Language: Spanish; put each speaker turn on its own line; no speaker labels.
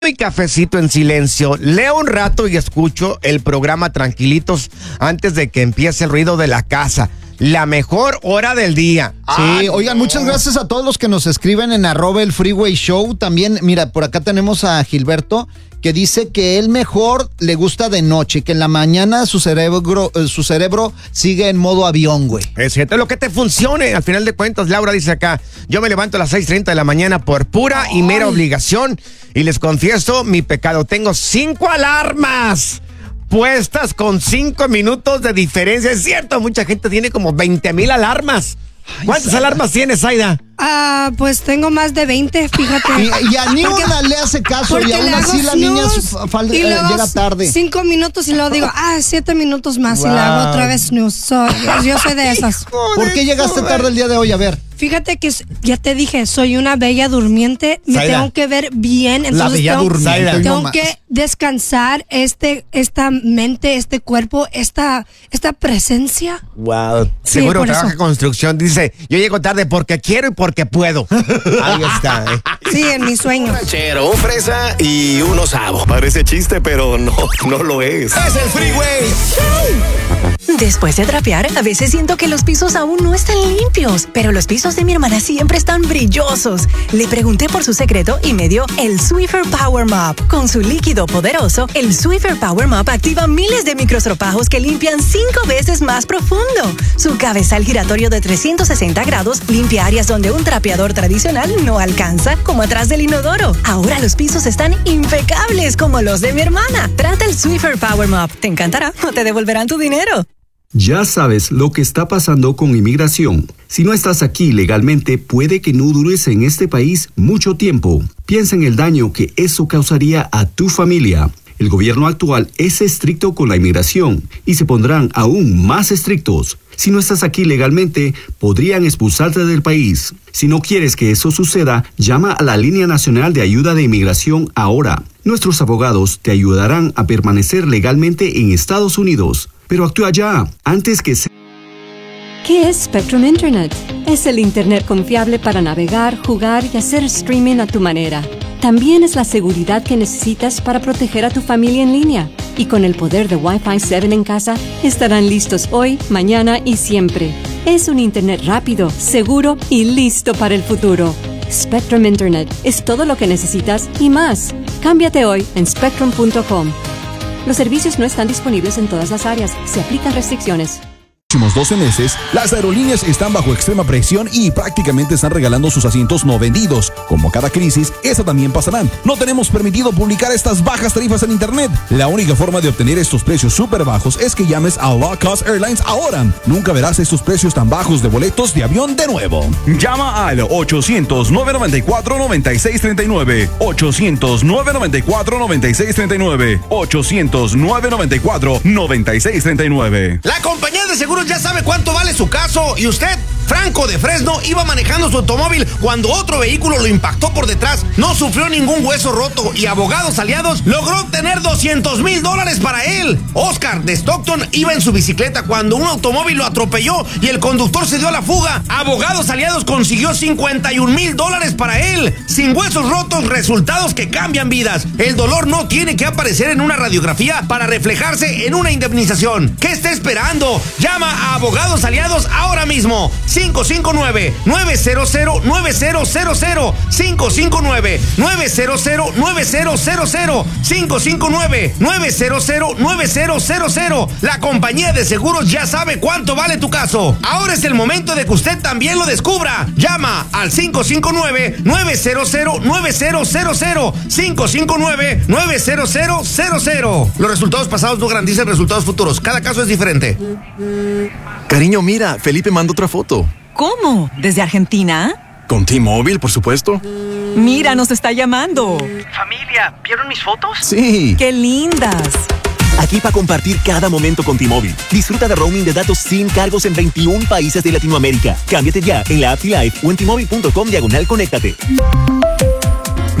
Mi cafecito en silencio, leo un rato y escucho el programa tranquilitos antes de que empiece el ruido de la casa. La mejor hora del día.
Sí, oigan, muchas gracias a todos los que nos escriben en @elfreewayshow. También, mira, por acá tenemos a Gilberto, que dice que él mejor le gusta de noche, que en la mañana su cerebro sigue en modo avión, güey.
Es cierto, lo que te funcione. Al final de cuentas, Laura dice acá, yo me levanto a las 6:30 de la mañana por pura y mera obligación y les confieso mi pecado. Tengo 5 alarmas puestas con 5 minutos de diferencia. Es cierto, mucha gente tiene como 20,000 alarmas. ¿Cuántas alarmas tienes, Aida?
Pues tengo más de 20, fíjate.
Y a ni una le hace caso y aún así la niña llega tarde.
5 minutos y luego digo, 7 minutos más y la hago otra vez snooze. Yo soy de esas.
¿Por qué llegaste tarde el día de hoy? A ver.
Fíjate que ya te dije, soy una bella durmiente, me tengo que ver bien, entonces
la bella durmiente.
Tengo que descansar esta mente, este cuerpo, esta presencia.
Wow.
Sí,
Seguro trabaja en construcción. Dice, yo llego tarde porque quiero y porque puedo. Ahí está.
Sí, en mi sueño.
Ranchero, un fresa y uno sabo. Parece chiste, pero no lo es. Es el Freeway Show.
Después de trapear, a veces siento que los pisos aún no están limpios, pero los pisos de mi hermana siempre están brillosos. Le pregunté por su secreto y me dio el Swiffer Power Mop. Con su líquido poderoso, el Swiffer Power Mop activa miles de microestropajos que limpian 5 veces más profundo. Su cabezal giratorio de 360 grados limpia áreas donde un trapeador tradicional no alcanza, como atrás del inodoro. Ahora los pisos están impecables como los de mi hermana. Trata el Swiffer Power Mop. Te encantará o te devolverán tu dinero.
Ya sabes lo que está pasando con inmigración. Si no estás aquí legalmente, puede que no dures en este país mucho tiempo. Piensa en el daño que eso causaría a tu familia. El gobierno actual es estricto con la inmigración y se pondrán aún más estrictos. Si no estás aquí legalmente, podrían expulsarte del país. Si no quieres que eso suceda, llama a la Línea Nacional de Ayuda de Inmigración ahora. Nuestros abogados te ayudarán a permanecer legalmente en Estados Unidos. Pero actúa ya, antes que sea...
¿Qué es Spectrum Internet? Es el Internet confiable para navegar, jugar y hacer streaming a tu manera. También es la seguridad que necesitas para proteger a tu familia en línea. Y con el poder de Wi-Fi 7 en casa, estarán listos hoy, mañana y siempre. Es un Internet rápido, seguro y listo para el futuro. Spectrum Internet es todo lo que necesitas y más. Cámbiate hoy en spectrum.com. Los servicios no están disponibles en todas las áreas. Se aplican restricciones.
En los próximos 12 meses, las aerolíneas están bajo extrema presión y prácticamente están regalando sus asientos no vendidos. Como cada crisis, esa también pasará. No tenemos permitido publicar estas bajas tarifas en internet. La única forma de obtener estos precios súper bajos es que llames a Low Cost Airlines ahora. Nunca verás estos precios tan bajos de boletos de avión de nuevo. Llama al 800-994-9639. 800-994-9639. 800-994-9639.
La compañía de seguros ya sabe cuánto vale su caso y usted, Franco de Fresno, iba manejando su automóvil cuando otro vehículo lo impactó por detrás, no sufrió ningún hueso roto y Abogados Aliados logró obtener $200,000 para él. Oscar de Stockton iba en su bicicleta cuando un automóvil lo atropelló y el conductor se dio a la fuga. Abogados Aliados consiguió $51,000 para él. Sin huesos rotos, resultados que cambian vidas. El dolor no tiene que aparecer en una radiografía para reflejarse en una indemnización. ¿Qué está esperando? Llama a Abogados Aliados ahora mismo. 559-900-9000. 559-900-9000. 559-900-9000. La compañía de seguros ya sabe cuánto vale tu caso. Ahora es el momento de que usted también lo descubra. Llama al 559-900-9000. 559-900-00. Los resultados pasados no garantizan resultados futuros. Cada caso es diferente.
Cariño, mira, Felipe mandó otra foto.
¿Cómo? ¿Desde Argentina?
Con T-Mobile, por supuesto.
Mira, nos está llamando.
Familia, ¿vieron mis fotos?
Sí.
¡Qué lindas!
Aquí para compartir cada momento con T-Mobile. Disfruta de roaming de datos sin cargos en 21 países de Latinoamérica. Cámbiate ya en la app T-Life o en T-Mobile.com/conéctate.